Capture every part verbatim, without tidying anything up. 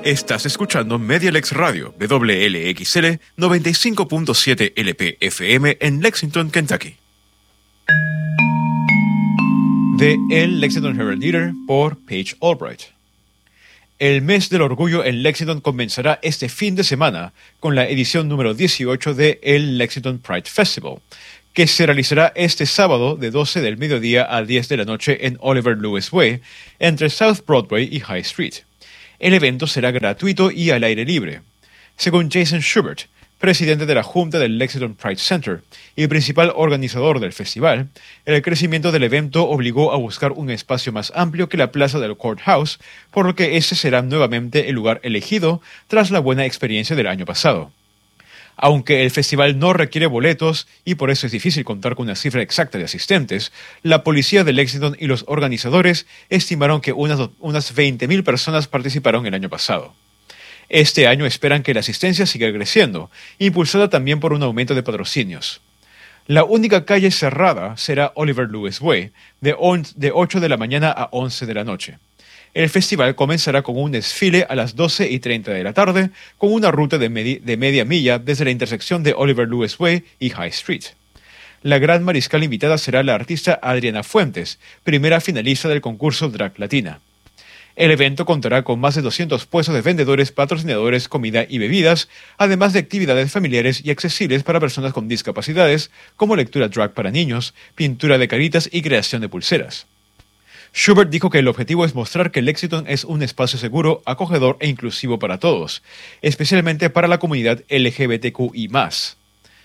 Estás escuchando Medialex Radio, W L X L noventa y cinco punto siete L P F M en Lexington, Kentucky. De El Lexington Herald Leader por Paige Albright. El mes del orgullo en Lexington comenzará este fin de semana con la edición número dieciocho de el Lexington Pride Festival, que se realizará este sábado de doce del mediodía a diez de la noche en Oliver Lewis Way, entre South Broadway y High Street. El evento será gratuito y al aire libre. Según Jason Schubert, presidente de la Junta del Lexington Pride Center y principal organizador del festival, el crecimiento del evento obligó a buscar un espacio más amplio que la plaza del Courthouse, por lo que ese será nuevamente el lugar elegido tras la buena experiencia del año pasado. Aunque el festival no requiere boletos y por eso es difícil contar con una cifra exacta de asistentes, la policía de Lexington y los organizadores estimaron que unas, unas veinte mil personas participaron el año pasado. Este año esperan que la asistencia siga creciendo, impulsada también por un aumento de patrocinios. La única calle cerrada será Oliver Lewis Way, de, on, de ocho de la mañana a once de la noche. El festival comenzará con un desfile a las doce y treinta de la tarde, con una ruta de, medi- de media milla desde la intersección de Oliver Lewis Way y High Street. La gran mariscal invitada será la artista Adriana Fuentes, primera finalista del concurso Drag Latina. El evento contará con más de doscientos puestos de vendedores, patrocinadores, comida y bebidas, además de actividades familiares y accesibles para personas con discapacidades, como lectura drag para niños, pintura de caritas y creación de pulseras. Schubert dijo que el objetivo es mostrar que Lexington es un espacio seguro, acogedor e inclusivo para todos, especialmente para la comunidad L G B T Q I más.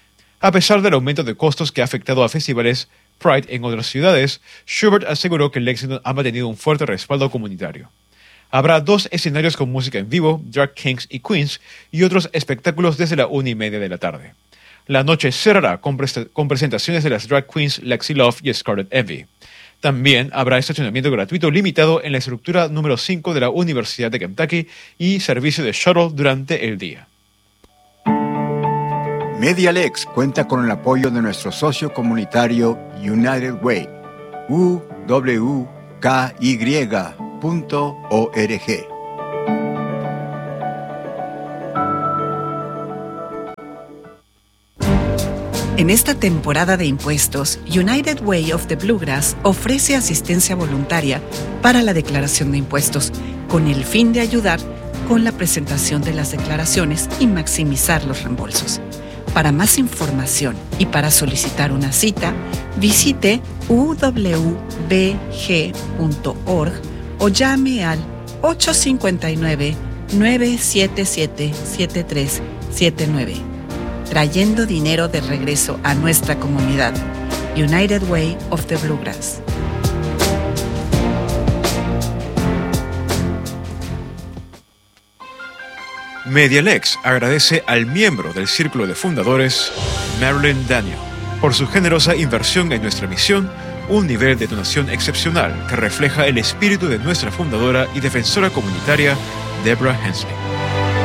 A pesar del aumento de costos que ha afectado a festivales Pride en otras ciudades, Schubert aseguró que Lexington ha mantenido un fuerte respaldo comunitario. Habrá dos escenarios con música en vivo, Drag Kings y Queens, y otros espectáculos desde la una y media de la tarde. La noche cerrará con, pre- con presentaciones de las drag queens Lexi Love y Scarlet Envy. También habrá estacionamiento gratuito limitado en la estructura número cinco de la Universidad de Kentucky y servicio de shuttle durante el día. Medialex cuenta con el apoyo de nuestro socio comunitario United Way, u w k y punto org. En esta temporada de impuestos, United Way of the Bluegrass ofrece asistencia voluntaria para la declaración de impuestos, con el fin de ayudar con la presentación de las declaraciones y maximizar los reembolsos. Para más información y para solicitar una cita, visite u w b g punto org o llame al ocho cinco nueve, nueve siete siete, siete tres siete nueve. Trayendo dinero de regreso a nuestra comunidad. United Way of the Bluegrass. Medialex agradece al miembro del Círculo de Fundadores, Marilyn Daniel, por su generosa inversión en nuestra misión, un nivel de donación excepcional que refleja el espíritu de nuestra fundadora y defensora comunitaria, Deborah Hensley.